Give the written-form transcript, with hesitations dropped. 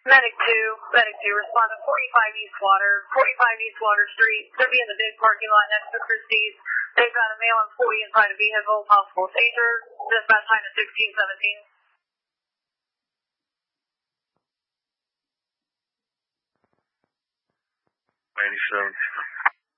Medic 2, respond to 45 East Water Street. They'll be in the big parking lot next to Christie's. They've got a male employee inside a vehicle, possible seizure. Dispatch time is 1617. 97.